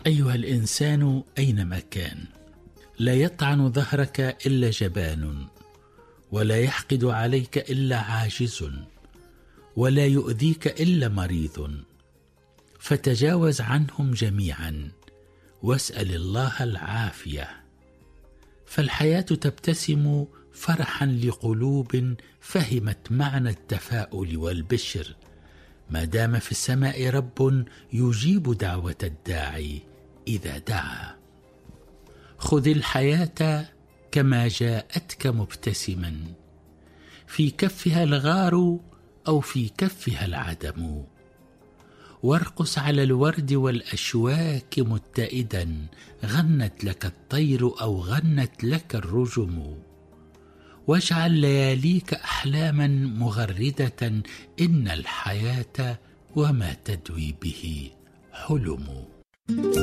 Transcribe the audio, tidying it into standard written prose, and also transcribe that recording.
أيها الإنسان أينما كان، لا يطعن ظهرك إلا جبان، ولا يحقد عليك إلا عاجز، ولا يؤذيك إلا مريض، فتجاوز عنهم جميعا واسأل الله العافية. فالحياة تبتسم فرحا لقلوب فهمت معنى التفاؤل والبشر، ما دام في السماء رب يجيب دعوة الداعي إذا دعا. خذ الحياة كما جاءتك مبتسما، في كفها الغار أو في كفها العدم، وارقص على الورد والأشواك متئدا، غنت لك الطير أو غنت لك الرجم، واجعل لياليك أحلاما مغردة، إن الحياة وما تدوي به حلم.